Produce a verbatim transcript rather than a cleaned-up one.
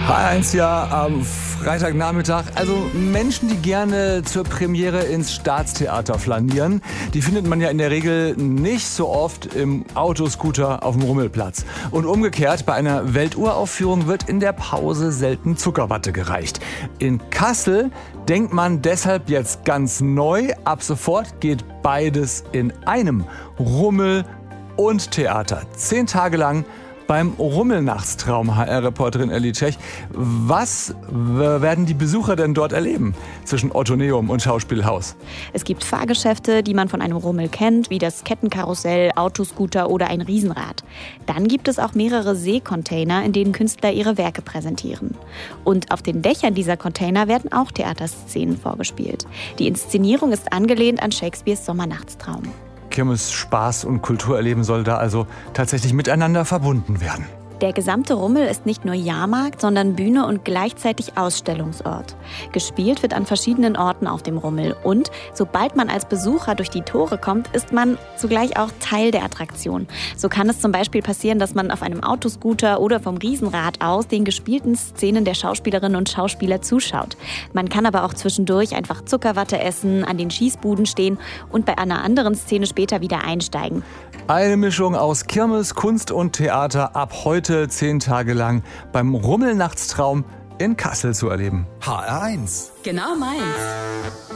H eins ja am Freitagnachmittag. Also Menschen, die gerne zur Premiere ins Staatstheater flanieren, die findet man ja in der Regel nicht so oft im Autoscooter auf dem Rummelplatz. Und umgekehrt, bei einer Welturaufführung wird in der Pause selten Zuckerwatte gereicht. In Kassel denkt man deshalb jetzt ganz neu, ab sofort geht beides in einem. Rummel und Theater. Zehn Tage lang beim Rummelnachtstraum, H R-Reporterin Elli Tschech. Was werden die Besucher denn dort erleben zwischen Ottoneum und Schauspielhaus? Es gibt Fahrgeschäfte, die man von einem Rummel kennt, wie das Kettenkarussell, Autoscooter oder ein Riesenrad. Dann gibt es auch mehrere Seekontainer, in denen Künstler ihre Werke präsentieren. Und auf den Dächern dieser Container werden auch Theaterszenen vorgespielt. Die Inszenierung ist angelehnt an Shakespeares Sommernachtstraum. Kirmes, Spaß und Kulturerleben soll da also tatsächlich miteinander verbunden werden. Der gesamte Rummel ist nicht nur Jahrmarkt, sondern Bühne und gleichzeitig Ausstellungsort. Gespielt wird an verschiedenen Orten auf dem Rummel. Und sobald man als Besucher durch die Tore kommt, ist man zugleich auch Teil der Attraktion. So kann es zum Beispiel passieren, dass man auf einem Autoscooter oder vom Riesenrad aus den gespielten Szenen der Schauspielerinnen und Schauspieler zuschaut. Man kann aber auch zwischendurch einfach Zuckerwatte essen, an den Schießbuden stehen und bei einer anderen Szene später wieder einsteigen. Eine Mischung aus Kirmes, Kunst und Theater ab heute zehn Tage lang beim Rummelnachtstraum in Kassel zu erleben. H R eins. Genau meins.